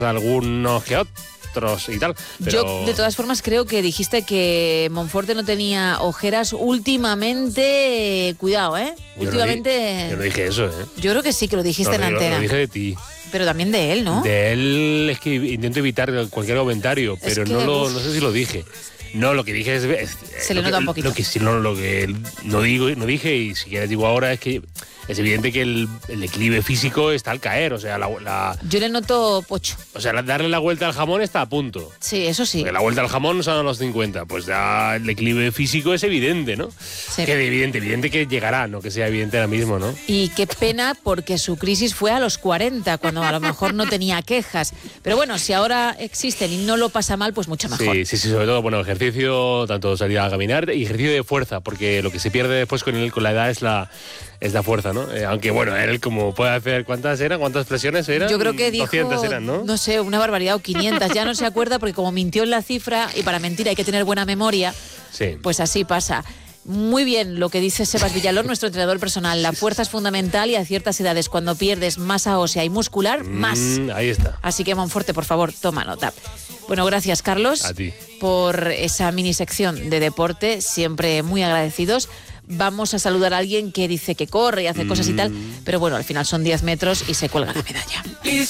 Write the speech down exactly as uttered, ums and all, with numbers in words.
algunos que otros y tal. Pero... Yo, de todas formas, creo que dijiste que Monforte no tenía ojeras últimamente. Cuidado, ¿eh? Yo últimamente. No, yo no dije eso, ¿eh? Yo creo que sí, que lo dijiste no, en lo, antena. Lo dije de ti. Pero también de él, ¿no? De él es que intento evitar cualquier comentario, pero es que, no, lo, no sé si lo dije. No, lo que dije es... es Se le nota que, un poquito. Lo que, no, lo que no, digo, no dije, y si quieres digo ahora, es que es evidente que el, el declive físico está al caer. O sea, la, la, yo le noto pocho. O sea, darle la vuelta al jamón está a punto. Sí, eso sí. Porque la vuelta al jamón son a los cincuenta. Pues ya el declive físico es evidente, ¿no? Sí. Que evidente, evidente que llegará, no que sea evidente ahora mismo, ¿no? Y qué pena, porque su crisis fue a los cuarenta, cuando a lo mejor no tenía quejas. Pero bueno, si ahora existen y no lo pasa mal, pues mucho mejor. Sí, sí, sí, sobre todo, bueno, ejercicio, tanto salir a caminar y ejercicio de fuerza, porque lo que se pierde después con él, con la edad es la, es la fuerza, ¿no? Eh, aunque bueno, él como puede hacer, ¿cuántas eran? ¿Cuántas flexiones eran? Yo creo que dijo, doscientas eran, ¿no? No sé, una barbaridad, o quinientas, ya no se acuerda, porque como mintió en la cifra, y para mentir hay que tener buena memoria, sí. Pues así pasa. Muy bien lo que dice Sebas Villalón, nuestro entrenador personal. La fuerza es fundamental y a ciertas edades, cuando pierdes masa ósea y muscular, más. Mm, ahí está. Así que, Monforte, por favor, toma nota. Bueno, gracias, Carlos. A ti. Por esa mini sección de deporte, siempre muy agradecidos. Vamos a saludar a alguien que dice que corre y hace mm. cosas y tal, pero bueno, al final son diez metros y se cuelga la medalla.